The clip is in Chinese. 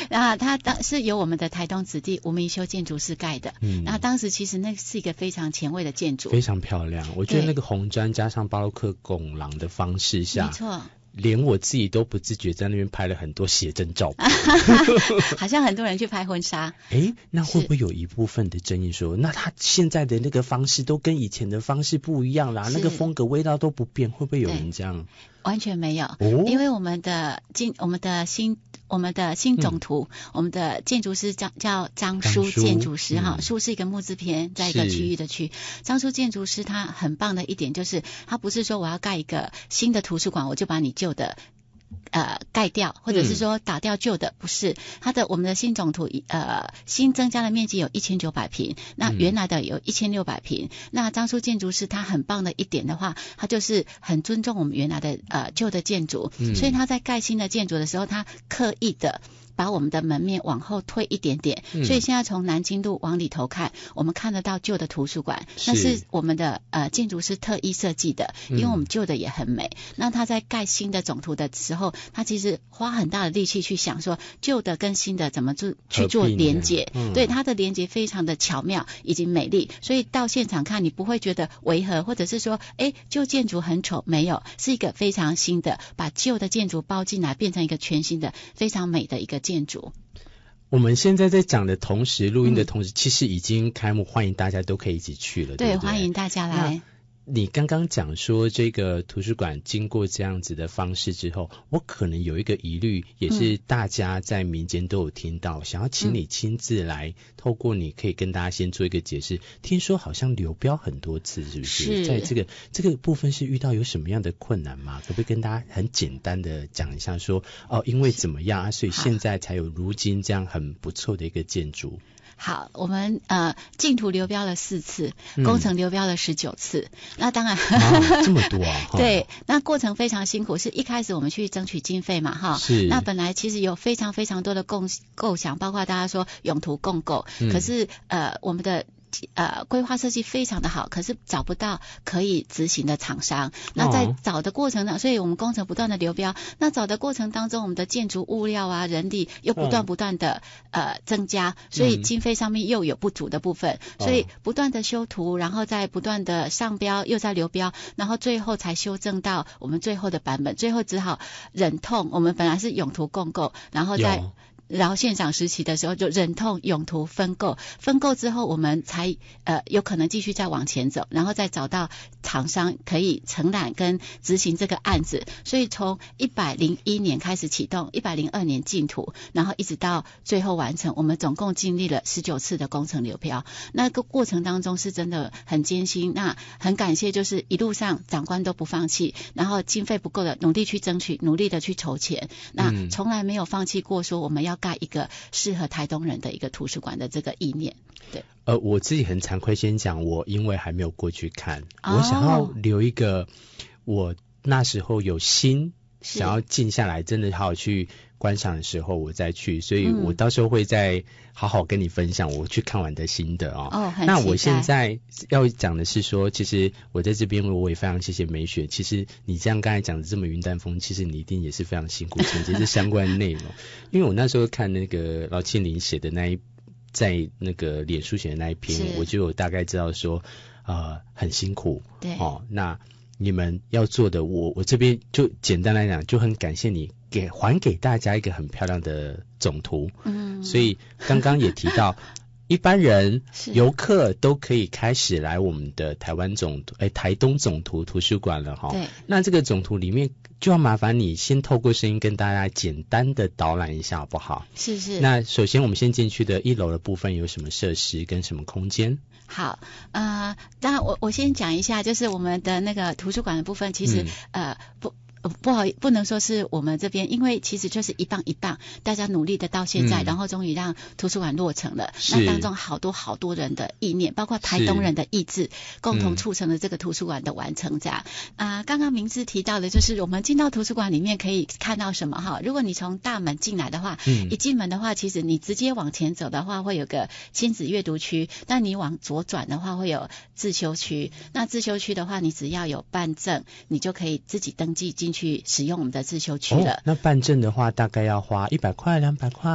那它是由我们的台东子弟吴明修建筑师盖的。那当时其实那是一个非常前卫的建筑， 非常漂亮。我觉得那个红砖加上巴洛克拱廊的方式下， 没错。 连我自己都不自觉在那边拍了很多写真照片好像很多人去拍婚纱。 那会不会有一部分的争议说，那他现在的那个方式都跟以前的方式不一样啦，那个风格味道都不变，会不会有人这样？ 完全没有，因为我们的新总图，我们的建筑师叫张叔建筑师哈，叔是一个木字边，在一个区域的区。张叔建筑师他很棒的一点就是，他不是说我要盖一个新的图书馆，我就把你旧的盖掉，或者是说打掉旧的，不是。我们的新总图新增加的面积有1900坪，那原来的有1600坪。那张叔建筑师他很棒的一点的话，他就是很尊重我们原来的旧的建筑，所以他在盖新的建筑的时候，他刻意的把我们的门面往后退一点点，所以现在从南京路往里头看，我们看得到旧的图书馆，那是我们的建筑师特意设计的，因为我们旧的也很美。那他在盖新的总图的时候，他其实花很大的力气去想说旧的跟新的怎么去做连结，对，他的连结非常的巧妙以及美丽，所以到现场看你不会觉得违和，或者是说旧建筑很丑，没有，是一个非常新的，把旧的建筑包进来变成一个全新的非常美的一个建筑。 我们现在在讲的同时，录音的同时，其实已经开幕，欢迎大家都可以一起去了，对不对？ 欢迎大家来。 你刚刚讲说这个图书馆经过这样子的方式之后，我可能有一个疑虑，也是大家在民间都有听到，想要请你亲自来，透过你可以跟大家先做一个解释。听说好像流标很多次，是不是？在这个部分是遇到有什么样的困难吗？可不可以跟大家很简单的讲一下说，因为怎么样啊，所以现在才有如今这样很不错的一个建筑。 好，我们竞图流标了4次，工程流标了19次。那当然这么多啊。 对，那过程非常辛苦，是一开始我们去争取经费嘛哈。是。那本来其实有非常非常多的构想，包括大家说永图共构，可是我们的规划设计非常的好，可是找不到可以执行的厂商。那在找的过程呢，所以我们工程不断的流标。那找的过程当中，我们的建筑物料啊、人力又不断的增加，所以经费上面又有不足的部分，所以不断的修图，然后再不断的上标，又在流标，然后最后才修正到我们最后的版本。最后只好忍痛，我们本来是永图共构，然后现场实习的时候就忍痛永图分购之后，我们才有可能继续再往前走，然后再找到厂商可以承揽跟执行这个案子。所以从101年开始启动，102年竞图，然后一直到最后完成，我们总共经历了19次的工程流标。那个过程当中是真的很艰辛，那很感谢就是一路上长官都不放弃，然后经费不够的努力去争取，努力的去筹钱，那从来没有放弃过说我们要盖一个适合台东人的一个图书馆的这个意念。对， 我自己很惭愧先讲，我因为还没有过去看，我想要留一个我那时候有心想要静下来真的好好去观赏的时候我再去，所以我到时候会再好好跟你分享我去看完的心得那我现在要讲的是说，其实我在这边我也非常谢谢美雪，其实你这样刚才讲的这么云淡风，其实你一定也是非常辛苦承接这相关的内容因为我那时候看那个劳庆林写的在那个脸书写的那一篇，我就有大概知道说很辛苦。对那你们要做的，我这边就简单来讲，就很感谢你还给大家一个很漂亮的总图。所以刚刚也提到一般人游客都可以开始来我们的台东总图图书馆了哈。对。那这个总图里面就要麻烦你先透过声音跟大家简单的导览一下好不好？是。那首先我们先进去的1楼的部分有什么设施跟什么空间？好， 当然我先讲一下，就是我们的那个图书馆的部分，其实不能说是我们这边，因为其实就是一棒一棒，大家努力的到现在，然后终于让图书馆落成了。那当中好多人的意念，包括台东人的意志，共同促成了这个图书馆的完成。这样刚刚明志提到的就是我们进到图书馆里面可以看到什么哈？如果你从大门进来的话，一进门的话，其实你直接往前走的话，会有个亲子阅读区，但你往左转的话会有自修区。那自修区的话，你只要有办证，你就可以自己登记进去使用我们的自修区了。 那办证的话大概要花100块200块？